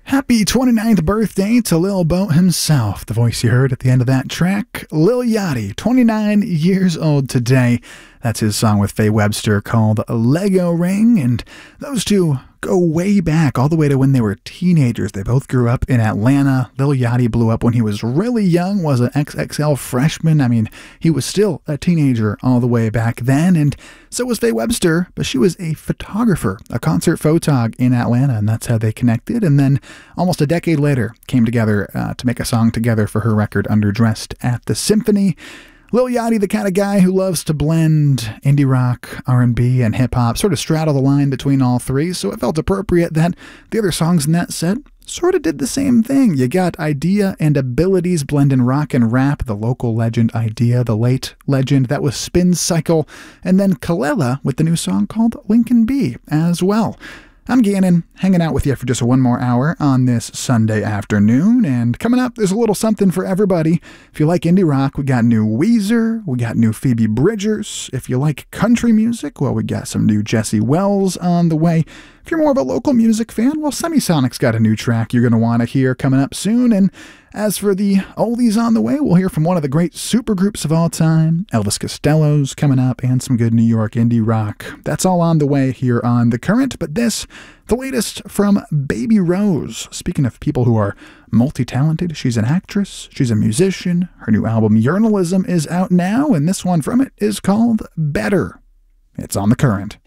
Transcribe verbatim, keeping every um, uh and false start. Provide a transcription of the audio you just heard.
Happy twenty-ninth birthday to Lil Bo himself. The voice you heard at the end of that track, Lil Yachty, twenty-nine years old today. That's his song with Faye Webster called Lego Ring, and those two go way back, all the way to when they were teenagers. They both grew up in Atlanta. Lil Yachty blew up when he was really young, was an X X L freshman. I mean, he was still a teenager all the way back then, and so was Faye Webster, but she was a photographer, a concert photog in Atlanta, and that's how they connected. And then almost a decade later, came together uh, to make a song together for her record, Underdressed at the Symphony. Lil Yachty, the kind of guy who loves to blend indie rock, R and B, and hip-hop, sort of straddle the line between all three, so it felt appropriate that the other songs in that set sort of did the same thing. You got Idea and Abilities blending rock and rap, the local legend Idea, the late legend that was Spin Cycle, and then Kelela with the new song called Lincoln B as well. I'm Gannon, hanging out with you for just one more hour on this Sunday afternoon, and coming up, there's a little something for everybody. If you like indie rock, we got new Weezer, we got new Phoebe Bridgers. If you like country music, well, we got some new Jesse Wells on the way. If you're more of a local music fan, well, Semisonic's got a new track you're going to want to hear coming up soon, and as for the oldies on the way, we'll hear from one of the great supergroups of all time, Elvis Costello's coming up, and some good New York indie rock. That's all on the way here on The Current, but this, the latest from Baby Rose. Speaking of people who are multi-talented, she's an actress, she's a musician, her new album Journalism is out now, and this one from it is called Better. It's on The Current.